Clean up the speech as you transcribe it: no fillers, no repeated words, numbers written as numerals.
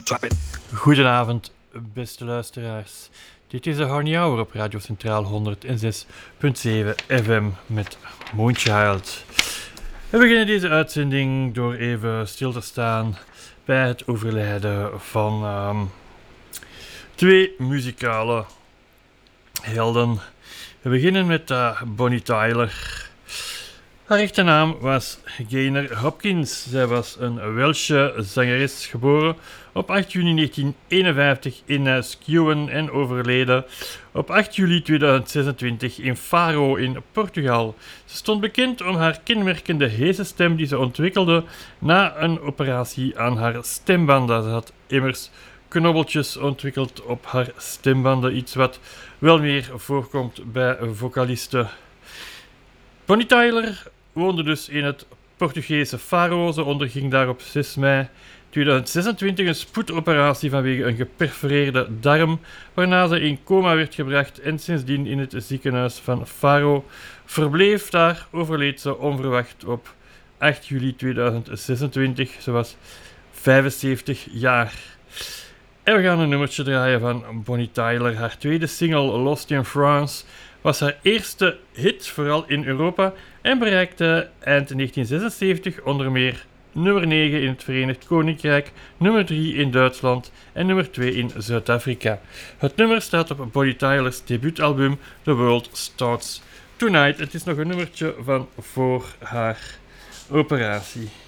Goedenavond, beste luisteraars. Dit is de Horny Hour op Radio Centraal 106.7 FM met Moonchild. We beginnen deze uitzending door even stil te staan bij het overlijden van twee muzikale helden. We beginnen met Bonnie Tyler. Haar echte naam was Gaynor Hopkins. Zij was een Welsche zangeres, geboren op 8 juni 1951 in Skewen en overleden op 8 juli 2026 in Faro in Portugal. Ze stond bekend om haar kenmerkende heese stem die ze ontwikkelde na een operatie aan haar stembanden. Ze had immers knobbeltjes ontwikkeld op haar stembanden, iets wat wel meer voorkomt bij vocalisten. Bonnie Tyler woonde dus in het Portugese Faro. Ze onderging daar op 6 mei 2026 een spoedoperatie vanwege een geperforeerde darm, waarna ze in coma werd gebracht en sindsdien in het ziekenhuis van Faro verbleef. Daar overleed ze onverwacht op 8 juli 2026. Ze was 75 jaar. En we gaan een nummertje draaien van Bonnie Tyler. Haar tweede single, Lost in France, was haar eerste hit, vooral in Europa, en bereikte eind 1976 onder meer nummer 9 in het Verenigd Koninkrijk, nummer 3 in Duitsland en nummer 2 in Zuid-Afrika. Het nummer staat op Bonnie Tyler's debuutalbum The World Starts Tonight. Het is nog een nummertje van voor haar operatie.